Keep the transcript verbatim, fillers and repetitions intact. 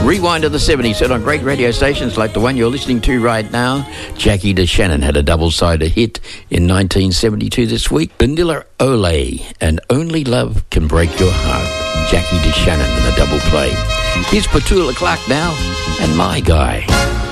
Rewind to the seventies, set on great radio stations like the one you're listening to right now. Jackie DeShannon had a double-sided hit in nineteen seventy-two this week. Vanilla Olay and Only Love Can Break Your Heart. Jackie DeShannon in a double play. Here's Petula Clark now and My Guy.